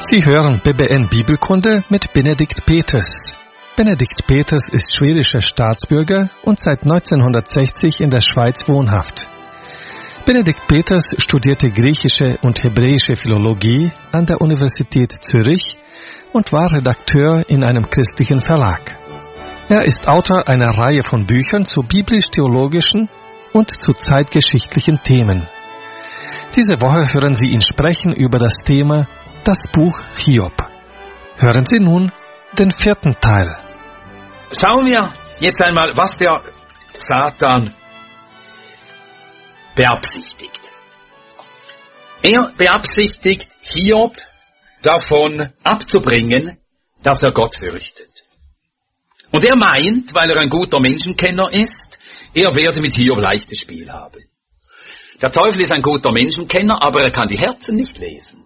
Sie hören BBN Bibelkunde mit Benedikt Peters. Benedikt Peters ist schwedischer Staatsbürger und seit 1960 in der Schweiz wohnhaft. Benedikt Peters studierte griechische und hebräische Philologie an der Universität Zürich und war Redakteur in einem christlichen Verlag. Er ist Autor einer Reihe von Büchern zu biblisch-theologischen und zu zeitgeschichtlichen Themen. Diese Woche hören Sie ihn sprechen über das Thema Das Buch Hiob. Hören Sie nun den 4. Teil. Schauen wir jetzt einmal, was der Satan beabsichtigt. Er beabsichtigt, Hiob davon abzubringen, dass er Gott fürchtet. Und er meint, weil er ein guter Menschenkenner ist, er werde mit Hiob leichtes Spiel haben. Der Teufel ist ein guter Menschenkenner, aber er kann die Herzen nicht lesen.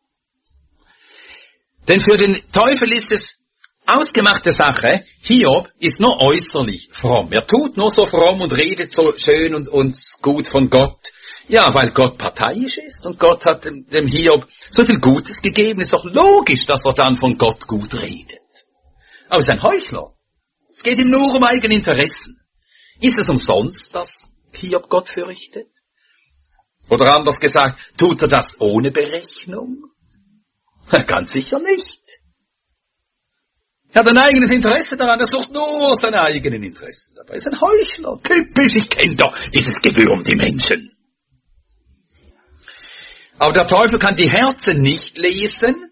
Denn für den Teufel ist es ausgemachte Sache, Hiob ist nur äußerlich fromm. Er tut nur so fromm und redet so schön und gut von Gott. Ja, weil Gott parteiisch ist und Gott hat dem Hiob so viel Gutes gegeben. Ist doch logisch, dass er dann von Gott gut redet. Aber er ist ein Heuchler. Es geht ihm nur um eigene Interessen. Ist es umsonst, dass Hiob Gott fürchtet? Oder anders gesagt, tut er das ohne Berechnung? Ganz sicher nicht. Er hat ein eigenes Interesse daran, er sucht nur seine eigenen Interessen. Dabei ist ein Heuchler. Typisch, ich kenne doch dieses Gewürm, die Menschen. Aber der Teufel kann die Herzen nicht lesen.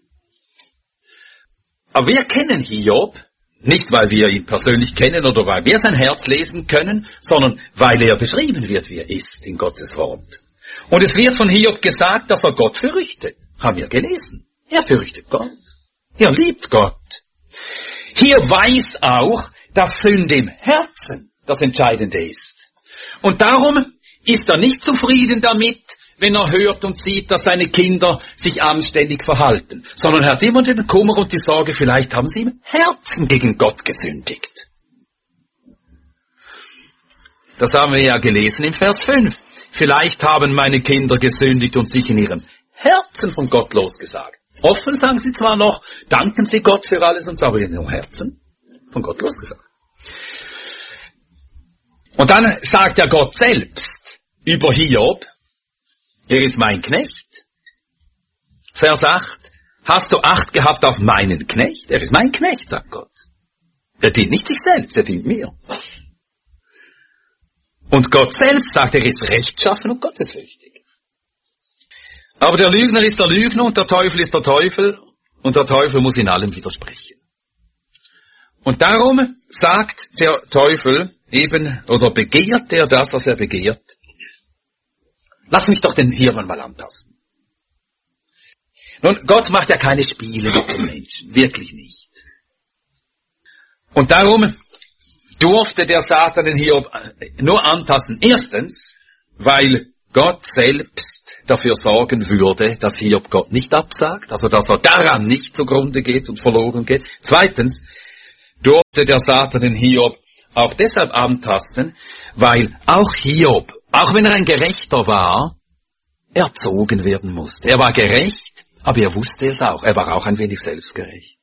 Aber wir kennen Hiob, nicht weil wir ihn persönlich kennen oder weil wir sein Herz lesen können, sondern weil er beschrieben wird, wie er ist in Gottes Wort. Und es wird von Hiob gesagt, dass er Gott fürchtet. Haben wir gelesen. Er fürchtet Gott. Er liebt Gott. Hiob weiß auch, dass Sünde im Herzen das Entscheidende ist. Und darum ist er nicht zufrieden damit, wenn er hört und sieht, dass seine Kinder sich anständig verhalten, sondern er hat immer den Kummer und die Sorge, vielleicht haben sie im Herzen gegen Gott gesündigt. Das haben wir ja gelesen im Vers 5. Vielleicht haben meine Kinder gesündigt und sich in ihrem Herzen von Gott losgesagt. Offen sagen sie zwar noch, danken sie Gott für alles und so, aber in ihrem Herzen von Gott losgesagt. Und dann sagt ja Gott selbst über Hiob, er ist mein Knecht. Vers 8, hast du Acht gehabt auf meinen Knecht? Er ist mein Knecht, sagt Gott. Er dient nicht sich selbst, er dient mir. Und Gott selbst sagt, er ist rechtschaffen und gottesfürchtig. Aber der Lügner ist der Lügner und der Teufel ist der Teufel und der Teufel muss in allem widersprechen. Und darum sagt der Teufel eben, oder begehrt er das, was er begehrt. Lass mich doch den Hiob mal antasten. Nun, Gott macht ja keine Spiele mit den Menschen, wirklich nicht. Und darum durfte der Satan den Hiob nur antasten. Erstens, weil Gott selbst dafür sorgen würde, dass Hiob Gott nicht absagt, also dass er daran nicht zugrunde geht und verloren geht. Zweitens durfte der Satan den Hiob auch deshalb antasten, weil auch Hiob, auch wenn er ein Gerechter war, erzogen werden musste. Er war gerecht, aber er wusste es auch. Er war auch ein wenig selbstgerecht.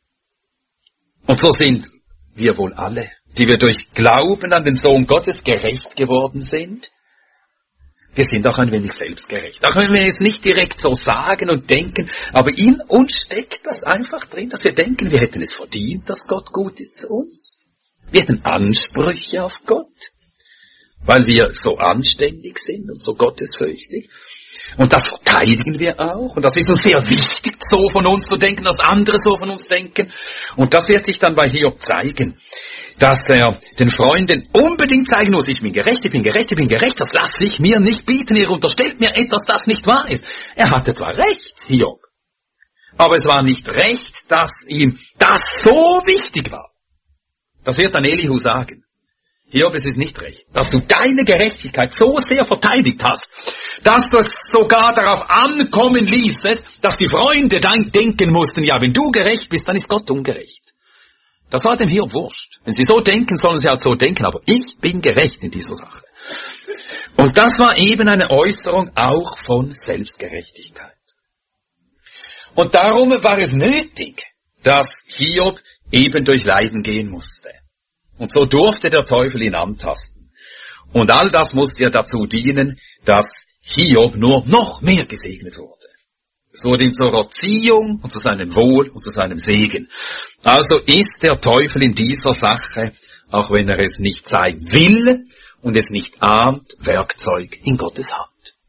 Und so sind wir wohl alle, die wir durch Glauben an den Sohn Gottes gerecht geworden sind. Wir sind auch ein wenig selbstgerecht. Auch wenn wir es nicht direkt so sagen und denken, aber in uns steckt das einfach drin, dass wir denken, wir hätten es verdient, dass Gott gut ist zu uns. Wir hätten Ansprüche auf Gott, weil wir so anständig sind und so gottesfürchtig. Und das verteidigen wir auch. Und das ist uns sehr wichtig, so von uns zu denken, dass andere so von uns denken. Und das wird sich dann bei Hiob zeigen, dass er den Freunden unbedingt zeigen muss, ich bin gerecht, ich bin gerecht, ich bin gerecht, das lasse ich mir nicht bieten, ihr unterstellt mir etwas, das nicht wahr ist. Er hatte zwar recht, Hiob, aber es war nicht recht, dass ihm das so wichtig war. Das wird dann Elihu sagen. Hiob, es ist nicht recht, dass du deine Gerechtigkeit so sehr verteidigt hast, dass das sogar darauf ankommen ließest, dass die Freunde dann denken mussten, ja, wenn du gerecht bist, dann ist Gott ungerecht. Das war dem Hiob wurscht. Wenn sie so denken, sollen sie halt so denken, aber ich bin gerecht in dieser Sache. Und das war eben eine Äußerung auch von Selbstgerechtigkeit. Und darum war es nötig, dass Hiob eben durch Leiden gehen musste. Und so durfte der Teufel ihn antasten. Und all das musste ja dazu dienen, dass Hiob nur noch mehr gesegnet wurde. Es wurde ihm zur Erziehung und zu seinem Wohl und zu seinem Segen. Also ist der Teufel in dieser Sache, auch wenn er es nicht sein will und es nicht ahnt, Werkzeug in Gottes Hand.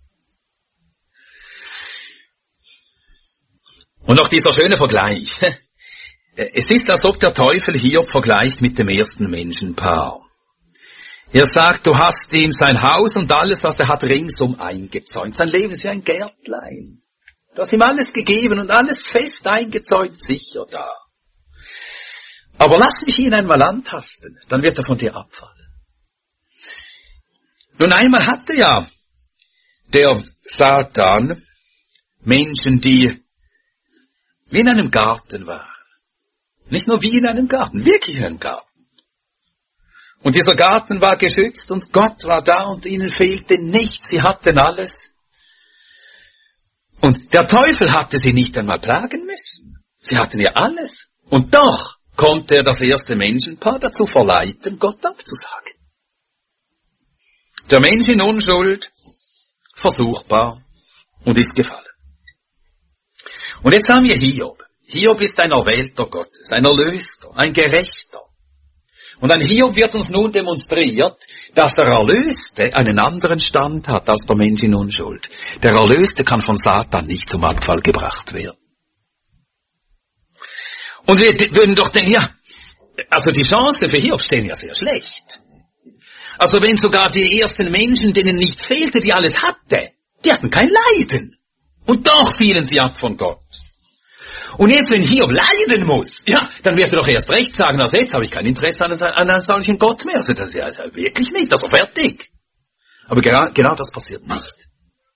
Und noch dieser schöne Vergleich. Es ist, als ob der Teufel Hiob vergleicht mit dem ersten Menschenpaar. Er sagt, du hast ihm sein Haus und alles, was er hat, ringsum eingezäunt. Sein Leben ist wie ein Gärtlein. Du hast ihm alles gegeben und alles fest eingezäunt, sicher da. Aber lass mich ihn einmal antasten, dann wird er von dir abfallen. Nun einmal hatte ja der Satan Menschen, die wie in einem Garten waren. Nicht nur wie in einem Garten, wirklich in einem Garten. Und dieser Garten war geschützt und Gott war da und ihnen fehlte nichts, sie hatten alles. Und der Teufel hatte sie nicht einmal plagen müssen. Sie hatten ja alles. Und doch konnte er das erste Menschenpaar dazu verleiten, Gott abzusagen. Der Mensch in Unschuld, versuchbar und ist gefallen. Und jetzt haben wir Hiob. Hiob ist ein Erwählter Gottes, ein Erlöster, ein Gerechter. Und an Hiob wird uns nun demonstriert, dass der Erlöste einen anderen Stand hat als der Mensch in Unschuld. Der Erlöste kann von Satan nicht zum Abfall gebracht werden. Und wir würden doch denken, ja, also die Chancen für Hiob stehen ja sehr schlecht. Also wenn sogar die ersten Menschen, denen nichts fehlte, die alles hatte, die hatten kein Leiden. Und doch fielen sie ab von Gott. Und jetzt, wenn Hiob leiden muss, ja, dann wird er doch erst recht sagen, also jetzt habe ich kein Interesse an einem solchen Gott mehr. Also das ist ja wirklich nicht, also fertig. Aber genau das passiert nicht.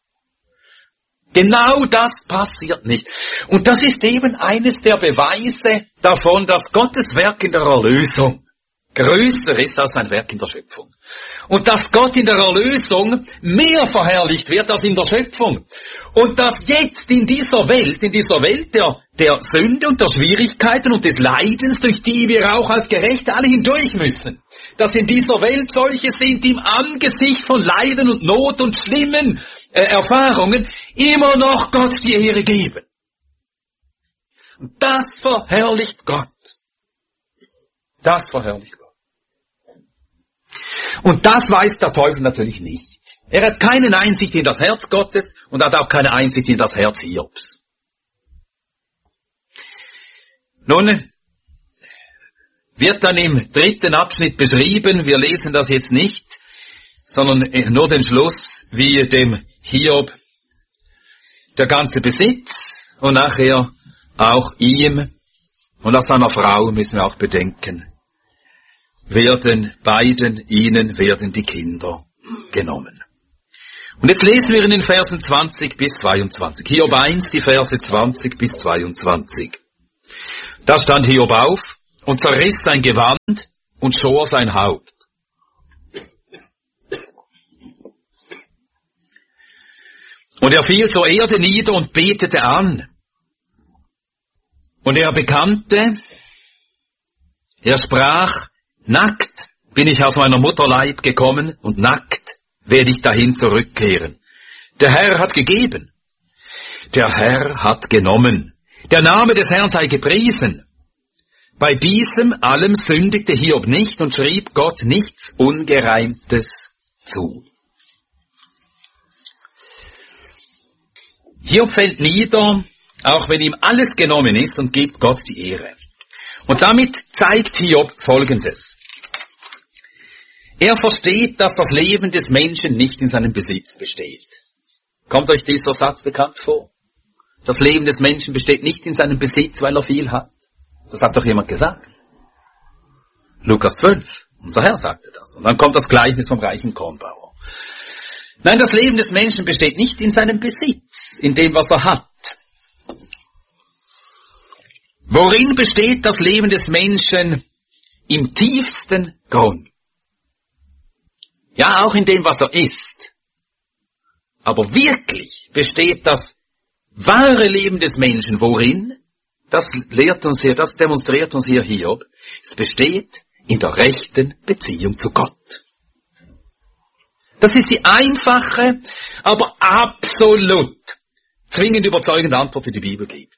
Genau das passiert nicht. Und das ist eben eines der Beweise davon, dass Gottes Werk in der Erlösung größer ist als sein Werk in der Schöpfung. Und dass Gott in der Erlösung mehr verherrlicht wird als in der Schöpfung. Und dass jetzt in dieser Welt der Sünde und der Schwierigkeiten und des Leidens, durch die wir auch als Gerechte alle hindurch müssen, dass in dieser Welt solche sind, die im Angesicht von Leiden und Not und schlimmen Erfahrungen immer noch Gott die Ehre geben. Und das verherrlicht Gott. Das verherrlicht Gott. Und das weiß der Teufel natürlich nicht. Er hat keine Einsicht in das Herz Gottes und hat auch keine Einsicht in das Herz Hiobs. Nun wird dann im 3. Abschnitt beschrieben, wir lesen das jetzt nicht, sondern nur den Schluss, wie dem Hiob der ganze Besitz und nachher auch ihm und auch seiner Frau, müssen wir auch bedenken, ihnen werden die Kinder genommen. Und jetzt lesen wir in den Versen 20 bis 22. Hiob 1, die Verse 20 bis 22. Da stand Hiob auf und zerriss sein Gewand und schor sein Haupt. Und er fiel zur Erde nieder und betete an. Und er bekannte, er sprach, nackt bin ich aus meiner Mutterleib gekommen und nackt werde ich dahin zurückkehren. Der Herr hat gegeben, der Herr hat genommen. Der Name des Herrn sei gepriesen. Bei diesem allem sündigte Hiob nicht und schrieb Gott nichts Ungereimtes zu. Hiob fällt nieder, auch wenn ihm alles genommen ist, und gibt Gott die Ehre. Und damit zeigt Hiob Folgendes. Er versteht, dass das Leben des Menschen nicht in seinem Besitz besteht. Kommt euch dieser Satz bekannt vor? Das Leben des Menschen besteht nicht in seinem Besitz, weil er viel hat. Das hat doch jemand gesagt. Lukas 12. Unser Herr sagte das. Und dann kommt das Gleichnis vom reichen Kornbauer. Nein, das Leben des Menschen besteht nicht in seinem Besitz, in dem, was er hat. Worin besteht das Leben des Menschen im tiefsten Grund? Ja, auch in dem, was er ist. Aber wirklich besteht das wahre Leben des Menschen, worin? Das demonstriert uns hier Hiob. Es besteht in der rechten Beziehung zu Gott. Das ist die einfache, aber absolut zwingend überzeugende Antwort, die die Bibel gibt.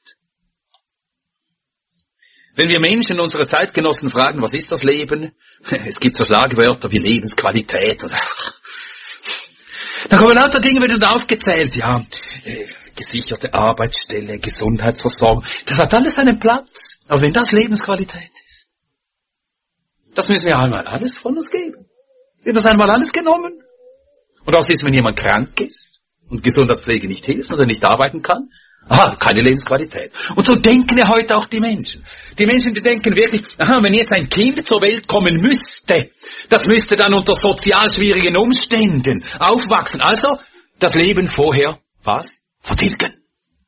Wenn wir Menschen, unsere Zeitgenossen fragen, was ist das Leben? Es gibt so Schlagwörter wie Lebensqualität. Dann kommen lauter Dinge, werden aufgezählt. Ja, gesicherte Arbeitsstelle, Gesundheitsversorgung. Das hat alles seinen Platz. Aber wenn das Lebensqualität ist, das müssen wir einmal alles von uns geben. Wird das einmal alles genommen? Und was ist, wenn jemand krank ist und Gesundheitspflege nicht hilft oder nicht arbeiten kann? Aha, keine Lebensqualität. Und so denken ja heute auch die Menschen. Die Menschen, die denken wirklich, aha, wenn jetzt ein Kind zur Welt kommen müsste, das müsste dann unter sozial schwierigen Umständen aufwachsen. Also, das Leben vorher, was? Vertilgen.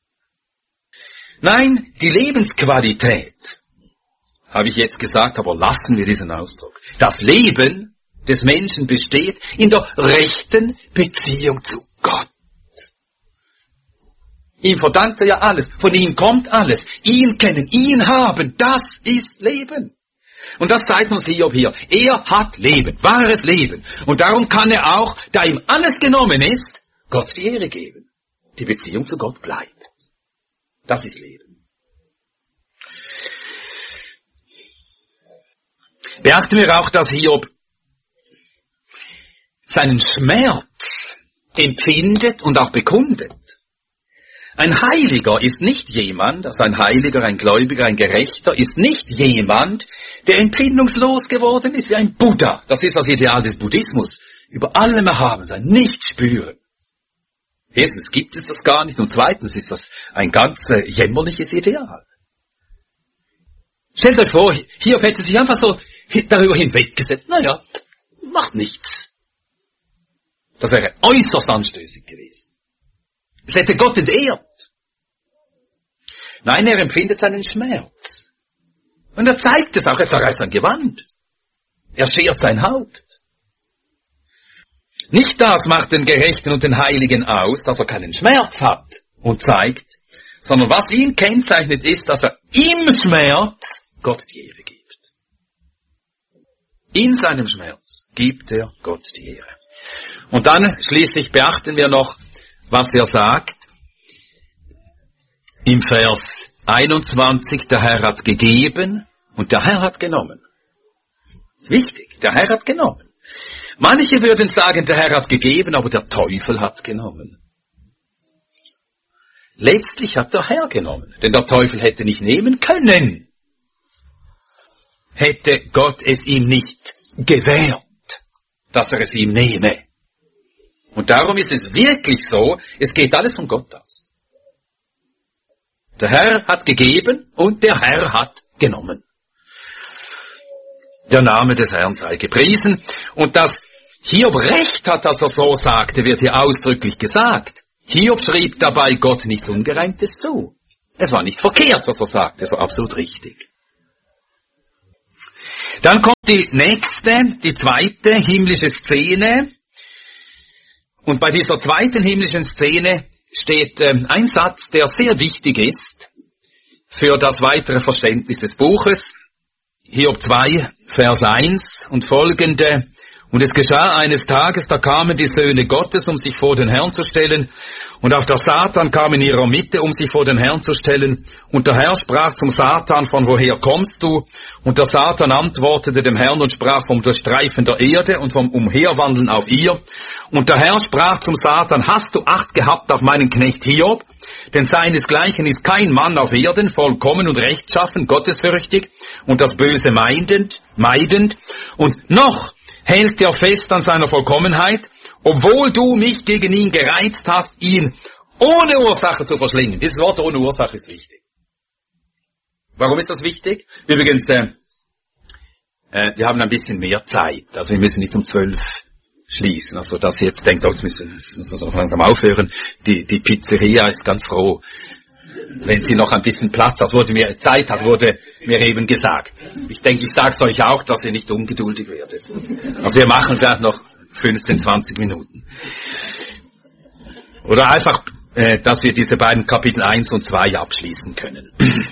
Nein, die Lebensqualität, habe ich jetzt gesagt, aber lassen wir diesen Ausdruck. Das Leben des Menschen besteht in der rechten Beziehung zu Gott. Ihm verdankt er ja alles. Von ihm kommt alles. Ihn kennen, ihn haben. Das ist Leben. Und das zeigt uns Hiob hier. Er hat Leben. Wahres Leben. Und darum kann er auch, da ihm alles genommen ist, Gott die Ehre geben. Die Beziehung zu Gott bleibt. Das ist Leben. Beachten wir auch, dass Hiob seinen Schmerz empfindet und auch bekundet. Ein Heiliger ist nicht jemand, also ein Heiliger, ein Gläubiger, ein Gerechter, ist nicht jemand, der empfindungslos geworden ist wie ein Buddha. Das ist das Ideal des Buddhismus. Über allem erhaben sein, nicht spüren. Erstens gibt es das gar nicht und zweitens ist das ein ganz jämmerliches Ideal. Stellt euch vor, Hiob hätte sich einfach so darüber hinweggesetzt. Naja, macht nichts. Das wäre äußerst anstößig gewesen. Es hätte Gott entehrt. Nein, er empfindet seinen Schmerz. Und er zeigt es auch, er zerreißt sein Gewand. Er schert sein Haupt. Nicht das macht den Gerechten und den Heiligen aus, dass er keinen Schmerz hat und zeigt, sondern was ihn kennzeichnet ist, dass er im Schmerz Gott die Ehre gibt. In seinem Schmerz gibt er Gott die Ehre. Und dann schließlich beachten wir noch, was er sagt, im Vers 21, der Herr hat gegeben und der Herr hat genommen. Das ist wichtig, der Herr hat genommen. Manche würden sagen, der Herr hat gegeben, aber der Teufel hat genommen. Letztlich hat der Herr genommen, denn der Teufel hätte nicht nehmen können. Hätte Gott es ihm nicht gewährt, dass er es ihm nehme. Und darum ist es wirklich so, es geht alles von Gott aus. Der Herr hat gegeben und der Herr hat genommen. Der Name des Herrn sei gepriesen. Und dass Hiob recht hat, dass er so sagte, wird hier ausdrücklich gesagt. Hiob schrieb dabei Gott nichts Ungereimtes zu. Es war nicht verkehrt, was er sagte, es war absolut richtig. Dann kommt die zweite himmlische Szene. Und bei dieser zweiten himmlischen Szene steht ein Satz, der sehr wichtig ist für das weitere Verständnis des Buches. Hiob 2, Vers 1 und folgende. Und es geschah eines Tages, da kamen die Söhne Gottes, um sich vor den Herrn zu stellen. Und auch der Satan kam in ihrer Mitte, um sich vor den Herrn zu stellen. Und der Herr sprach zum Satan, von woher kommst du? Und der Satan antwortete dem Herrn und sprach vom Durchstreifen der Erde und vom Umherwandeln auf ihr. Und der Herr sprach zum Satan, hast du Acht gehabt auf meinen Knecht Hiob? Denn seinesgleichen ist kein Mann auf Erden, vollkommen und rechtschaffen, gottesfürchtig und das Böse meidend. Und noch hält er fest an seiner Vollkommenheit, obwohl du mich gegen ihn gereizt hast, ihn ohne Ursache zu verschlingen. Dieses Wort ohne Ursache ist wichtig. Warum ist das wichtig? Übrigens, wir haben ein bisschen mehr Zeit. Also wir müssen nicht um 12 schließen. Also dass ihr jetzt denkt, oh, jetzt müssen wir langsam aufhören. Die Pizzeria ist ganz froh, wenn sie noch ein bisschen Platz hat, wurde mir eben gesagt. Ich denke, ich sage es euch auch, dass ihr nicht ungeduldig werdet. Also wir machen vielleicht noch 15, 20 Minuten. Oder einfach dass wir diese beiden Kapitel 1 und 2 abschließen können.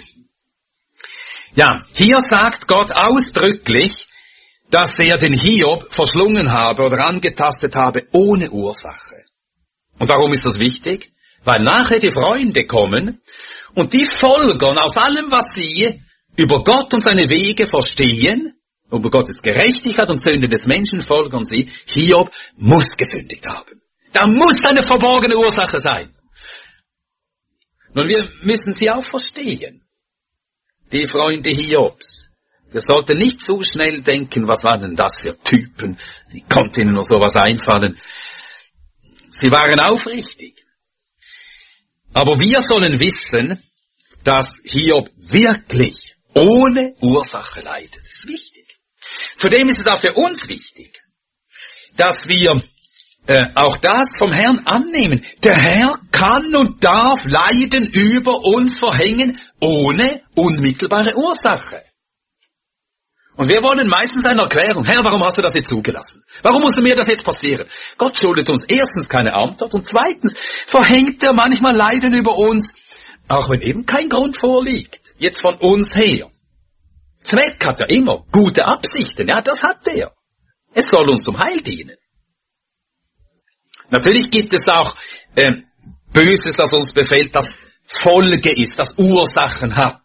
Ja, hier sagt Gott ausdrücklich, dass er den Hiob verschlungen habe oder angetastet habe ohne Ursache. Und warum ist das wichtig? Weil nachher die Freunde kommen und die folgern aus allem, was sie über Gott und seine Wege verstehen, über Gottes Gerechtigkeit und Sünde des Menschen folgern sie, Hiob muss gesündigt haben. Da muss eine verborgene Ursache sein. Nun, wir müssen sie auch verstehen, die Freunde Hiobs. Wir sollten nicht zu schnell denken, was waren denn das für Typen, wie konnte ihnen nur sowas einfallen. Sie waren aufrichtig. Aber wir sollen wissen, dass Hiob wirklich ohne Ursache leidet. Das ist wichtig. Zudem ist es auch für uns wichtig, dass wir auch das vom Herrn annehmen. Der Herr kann und darf Leiden über uns verhängen, ohne unmittelbare Ursache. Und wir wollen meistens eine Erklärung. Herr, warum hast du das jetzt zugelassen? Warum musste mir das jetzt passieren? Gott schuldet uns erstens keine Antwort und zweitens verhängt er manchmal Leiden über uns, auch wenn eben kein Grund vorliegt, jetzt von uns her. Zweck hat er immer, gute Absichten, ja, das hat er. Es soll uns zum Heil dienen. Natürlich gibt es auch Böses, das uns befällt, das Folge ist, das Ursachen hat.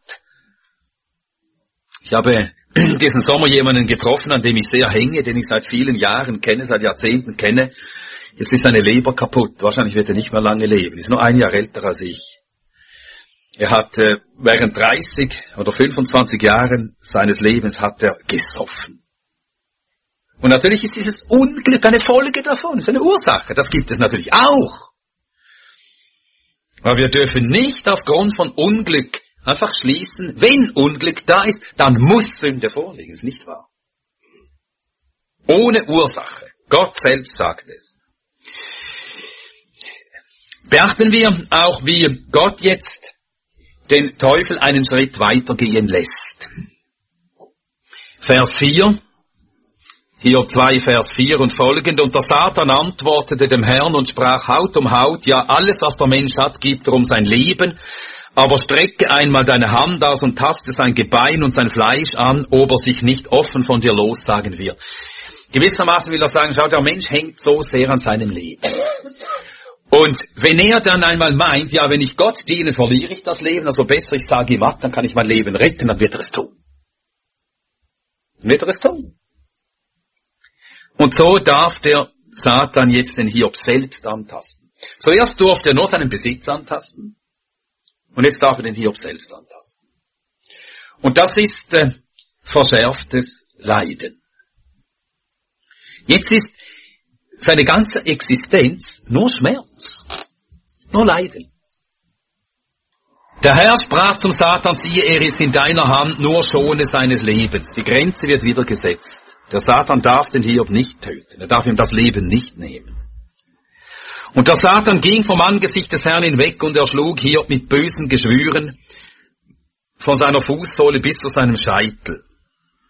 Ich habe diesen Sommer jemanden getroffen, an dem ich sehr hänge, den ich seit vielen Jahren kenne, seit Jahrzehnten kenne. Jetzt ist seine Leber kaputt. Wahrscheinlich wird er nicht mehr lange leben. Ist nur ein Jahr älter als ich. Er hat während 30 oder 25 Jahren seines Lebens hat er gesoffen. Und natürlich ist dieses Unglück eine Folge davon, ist eine Ursache. Das gibt es natürlich auch. Aber wir dürfen nicht aufgrund von Unglück einfach schließen, wenn Unglück da ist, dann muss Sünde vorliegen, ist nicht wahr? Ohne Ursache. Gott selbst sagt es. Beachten wir auch, wie Gott jetzt den Teufel einen Schritt weitergehen lässt. Vers 4, Hiob 2, Vers 4 und folgende. Und der Satan antwortete dem Herrn und sprach, Haut um Haut, ja alles, was der Mensch hat, gibt er um sein Leben. Aber strecke einmal deine Hand aus und taste sein Gebein und sein Fleisch an, ob er sich nicht offen von dir lossagen wird. Gewissermaßen will er sagen, schau, der Mensch hängt so sehr an seinem Leben. Und wenn er dann einmal meint, ja, wenn ich Gott diene, verliere ich das Leben, also besser ich sage ihm ab, dann kann ich mein Leben retten, dann wird er es tun. Dann wird er es tun. Und so darf der Satan jetzt den Hiob selbst antasten. Zuerst durfte er nur seinen Besitz antasten. Und jetzt darf er den Hiob selbst antasten. Und das ist verschärftes Leiden. Jetzt ist seine ganze Existenz nur Schmerz, nur Leiden. Der Herr sprach zum Satan, siehe, er ist in deiner Hand, nur schone seines Lebens. Die Grenze wird wieder gesetzt. Der Satan darf den Hiob nicht töten, er darf ihm das Leben nicht nehmen. Und der Satan ging vom Angesicht des Herrn hinweg und erschlug Hiob mit bösen Geschwüren von seiner Fußsohle bis zu seinem Scheitel.